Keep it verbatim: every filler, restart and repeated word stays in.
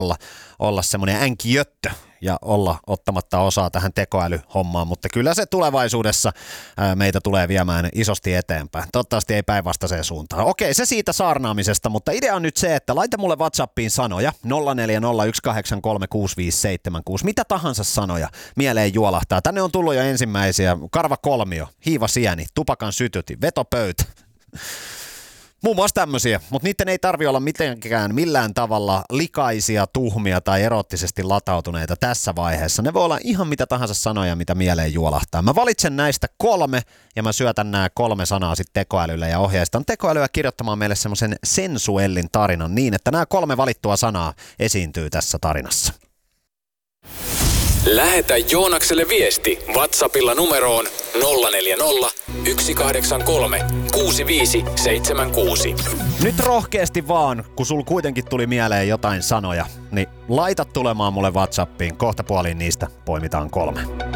olla, olla semmoinen änkijöttö ja olla ottamatta osaa tähän tekoälyhommaan, mutta kyllä se tulevaisuudessa ää, meitä tulee viemään isosti eteenpäin. Toivottavasti ei päinvastaiseen suuntaan. Okei, se siitä saarnaamisesta, mutta idea on nyt se, että laita mulle WhatsAppiin sanoja nolla neljä nolla yksi kahdeksan kolme kuusi viisi seitsemän kuusi. Mitä tahansa sanoja mieleen juolahtaa. Tänne on tullut jo ensimmäisiä. Karvakolmio, hiivasieni, tupakan sytytin, vetopöytä. Muun muassa tämmöisiä, mutta niiden ei tarvi olla mitenkään millään tavalla likaisia, tuhmia tai erottisesti latautuneita tässä vaiheessa. Ne voi olla ihan mitä tahansa sanoja, mitä mieleen juolahtaa. Mä valitsen näistä kolme ja mä syötän nämä kolme sanaa sitten tekoälylle ja ohjeistan tekoälyä kirjoittamaan meille semmoisen sensuellin tarinan niin, että nämä kolme valittua sanaa esiintyy tässä tarinassa. Lähetä Joonakselle viesti WhatsAppilla numeroon nolla neljä nolla yksi kahdeksan kolme kuusi viisi seitsemän kuusi. Nyt rohkeasti vaan, kun sul kuitenkin tuli mieleen jotain sanoja, niin laita tulemaan mulle WhatsAppiin. Kohta puoliin niistä poimitaan kolme.